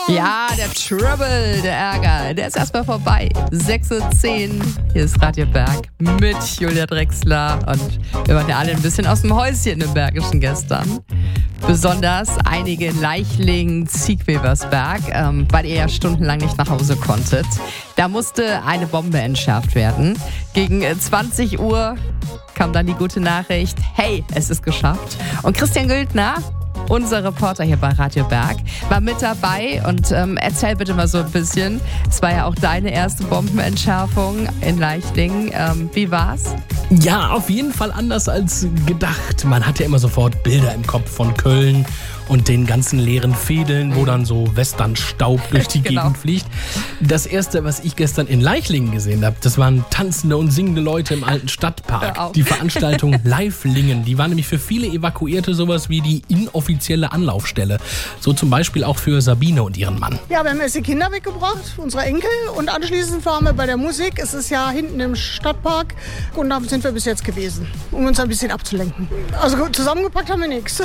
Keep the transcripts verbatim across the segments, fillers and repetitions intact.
Ja, der Trouble, der Ärger, der ist erstmal vorbei. sechs Uhr zehn, hier ist Radio Berg mit Julia Drechsler. Und wir waren ja alle ein bisschen aus dem Häuschen im Bergischen gestern. Besonders einige in Leichlingen, Ziegwebersberg, ähm, weil ihr ja stundenlang nicht nach Hause konntet. Da musste eine Bombe entschärft werden. Gegen zwanzig Uhr kam dann die gute Nachricht, hey, es ist geschafft. Und Christian Güldner, unser Reporter hier bei Radio Berg, war mit dabei und ähm, erzähl bitte mal so ein bisschen. Es war ja auch deine erste Bombenentschärfung in Leichlingen. Ähm, wie war's? Ja, auf jeden Fall anders als gedacht. Man hat ja immer sofort Bilder im Kopf von Köln und den ganzen leeren Fädeln, wo dann so Westernstaub durch die Genau. Gegend fliegt. Das erste, was ich gestern in Leichlingen gesehen habe, das waren tanzende und singende Leute im alten Hör Stadtpark. auf. Die Veranstaltung Live-Lingen, die war nämlich für viele Evakuierte sowas wie die inoffizielle Anlaufstelle. So zum Beispiel auch für Sabine und ihren Mann. Ja, wir haben erst die Kinder weggebracht, unsere Enkel. Und anschließend waren wir bei der Musik. Es ist ja hinten im Stadtpark. Und da sind wir bis jetzt gewesen, um uns ein bisschen abzulenken. Also gut, zusammengepackt haben wir nichts.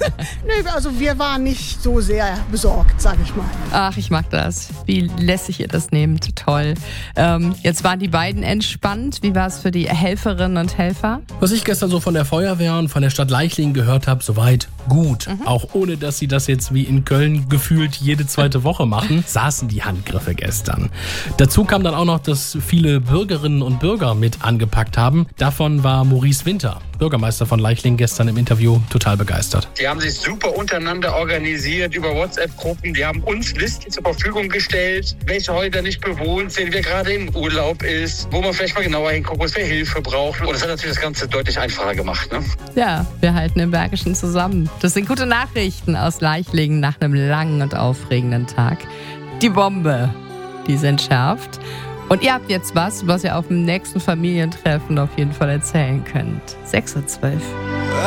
Nee, also wir waren nicht so sehr besorgt, sage ich mal. Ach, ich mag das. Wie lässig ihr das nehmt. Toll. Ähm, jetzt waren die beiden entspannt. Wie war es für die Helferinnen und Helfer? Was ich gestern so von der Feuerwehr und von der Stadt Leichlingen gehört habe, soweit gut. Mhm. Auch ohne, dass sie das jetzt wie in Köln gefühlt jede zweite Woche machen, saßen die Handgriffe gestern. Dazu kam dann auch noch, dass viele Bürgerinnen und Bürger mit angepackt haben. Davon war Maurice Winter, Bürgermeister von Leichlingen, gestern im Interview total begeistert. Die haben sich super untereinander organisiert über WhatsApp-Gruppen. Die haben uns Listen zur Verfügung gestellt, welche Häuser nicht bewohnt sind, wer gerade im Urlaub ist, wo man vielleicht mal genauer hingucken muss, wer Hilfe braucht. Und das hat natürlich das Ganze deutlich einfacher gemacht, ne? Ja, wir halten im Bergischen zusammen. Das sind gute Nachrichten aus Leichlingen nach einem langen und aufregenden Tag. Die Bombe, die ist entschärft. Und ihr habt jetzt was, was ihr auf dem nächsten Familientreffen auf jeden Fall erzählen könnt. sechs Uhr zwölf.